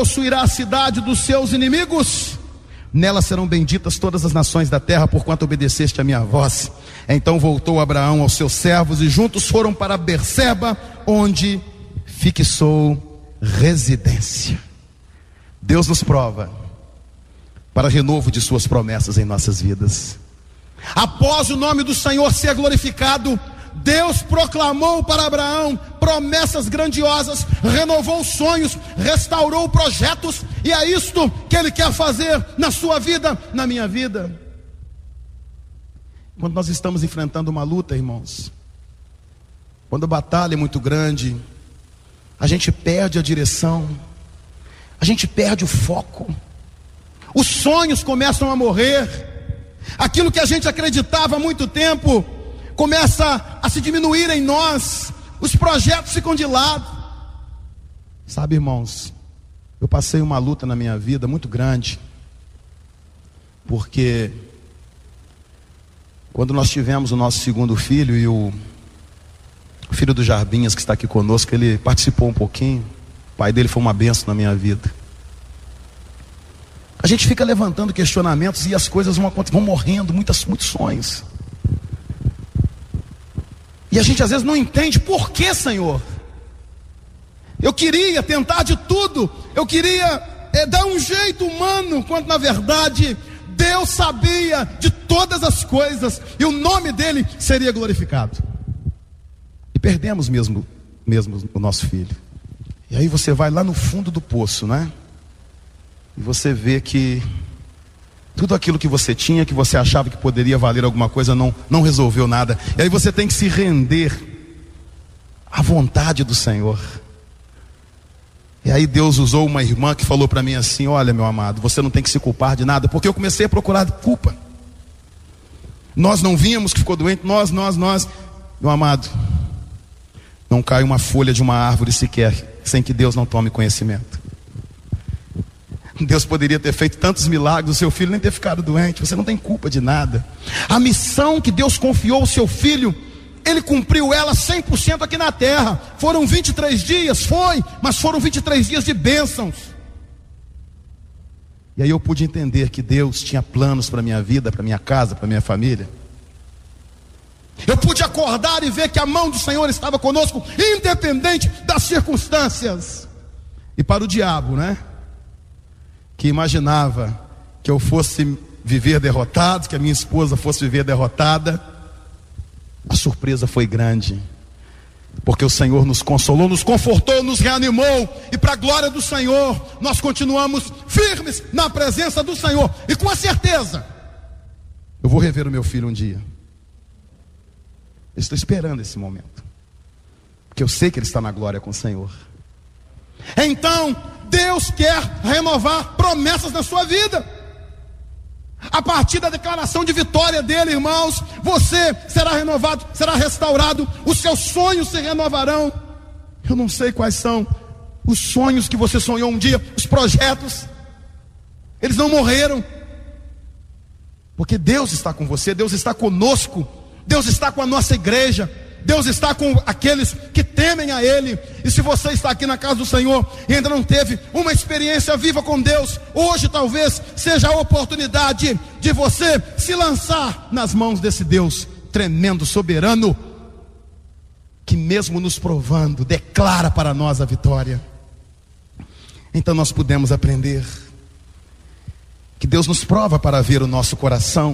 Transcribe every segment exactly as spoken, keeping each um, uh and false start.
possuirá a cidade dos seus inimigos, nela serão benditas todas as nações da terra, porquanto obedeceste a minha voz. Então voltou Abraão aos seus servos, e juntos foram para Berseba, onde fixou residência. Deus nos prova para renovo de suas promessas em nossas vidas. Após o nome do Senhor ser glorificado, Deus proclamou para Abraão promessas grandiosas, renovou sonhos, restaurou projetos, e é isto que Ele quer fazer na sua vida, na minha vida. Quando nós estamos enfrentando uma luta, irmãos, quando a batalha é muito grande, a gente perde a direção, a gente perde o foco, os sonhos começam a morrer, aquilo que a gente acreditava há muito tempo começa a se diminuir em nós, os projetos ficam de lado. Sabe, irmãos, eu passei uma luta na minha vida muito grande, porque quando nós tivemos o nosso segundo filho, e o filho do Jarbinhas, que está aqui conosco, ele participou um pouquinho, o pai dele foi uma bênção na minha vida. A gente fica levantando questionamentos e as coisas vão, vão morrendo, muitas, muitos sonhos. E a gente às vezes não entende por que, Senhor. Eu queria tentar de tudo, eu queria é, dar um jeito humano, quando na verdade Deus sabia de todas as coisas, e o nome dele seria glorificado. E perdemos mesmo, mesmo o nosso filho. E aí você vai lá no fundo do poço, né? E você vê que tudo aquilo que você tinha, que você achava que poderia valer alguma coisa, não, não resolveu nada. E aí você tem que se render à vontade do Senhor. E aí Deus usou uma irmã que falou para mim assim: olha, meu amado, você não tem que se culpar de nada. Porque eu comecei a procurar culpa. Nós não vimos que ficou doente, nós, nós, nós. Meu amado, não cai uma folha de uma árvore sequer sem que Deus não tome conhecimento. Deus poderia ter feito tantos milagres, o seu filho nem ter ficado doente. Você não tem culpa de nada. A missão que Deus confiou ao seu filho, ele cumpriu ela cem por cento aqui na terra. Foram vinte e três dias, foi, mas foram vinte e três dias de bênçãos. E aí eu pude entender que Deus tinha planos para a minha vida, para a minha casa, para a minha família. Eu pude acordar e ver que a mão do Senhor estava conosco, independente das circunstâncias. E para o diabo, né, que imaginava que eu fosse viver derrotado, que a minha esposa fosse viver derrotada, a surpresa foi grande, porque o Senhor nos consolou, nos confortou, nos reanimou, e para a glória do Senhor, nós continuamos firmes na presença do Senhor, e com a certeza, eu vou rever o meu filho um dia. Eu estou esperando esse momento, porque eu sei que ele está na glória com o Senhor. Então, Deus quer renovar promessas na sua vida. A partir da declaração de vitória dele, irmãos, você será renovado, será restaurado, os seus sonhos se renovarão. Eu não sei quais são os sonhos que você sonhou um dia, os projetos, eles não morreram, porque Deus está com você, Deus está conosco, Deus está com a nossa igreja, Deus está com aqueles que temem a Ele. E se você está aqui na casa do Senhor e ainda não teve uma experiência viva com Deus, hoje talvez seja a oportunidade de você se lançar nas mãos desse Deus tremendo, soberano, que mesmo nos provando, declara para nós a vitória. Então nós podemos aprender que Deus nos prova para ver o nosso coração,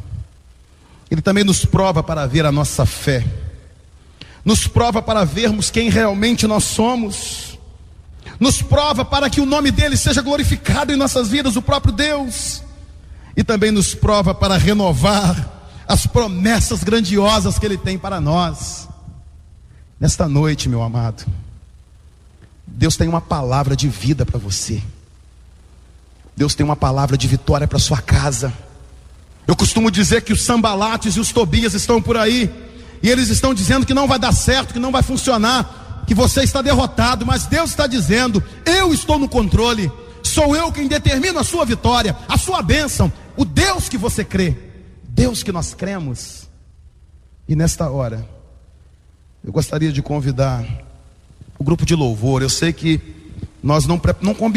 Ele também nos prova para ver a nossa fé, nos prova para vermos quem realmente nós somos, nos prova para que o nome dele seja glorificado em nossas vidas, o próprio Deus, e também nos prova para renovar as promessas grandiosas que ele tem para nós. Nesta noite, meu amado, Deus tem uma palavra de vida para você, Deus tem uma palavra de vitória para sua casa. Eu costumo dizer que os Sambalates e os Tobias estão por aí, e eles estão dizendo que não vai dar certo, que não vai funcionar, que você está derrotado, mas Deus está dizendo: eu estou no controle, sou eu quem determino a sua vitória, a sua bênção, o Deus que você crê, Deus que nós cremos. E nesta hora, eu gostaria de convidar o grupo de louvor. Eu sei que nós não, não combinamos